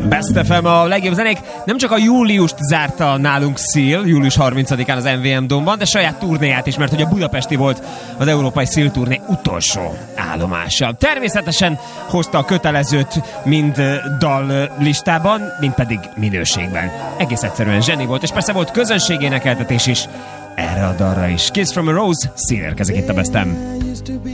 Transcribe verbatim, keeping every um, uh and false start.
Best ef em a legjobb zenék. Nem csak a júliust zárta nálunk Seal, július harmincadikán az em vé em Domban, de saját turnéját is, mert hogy a budapesti volt az Európai Seal turné utolsó állomása. Természetesen hozta a kötelezőt mind dal listában, mind pedig minőségben. Egész egyszerűen zseni volt, és persze volt közönségénekeltetés is erre a dalra is. Kiss from a Rose, Seal érkezik itt a Best em.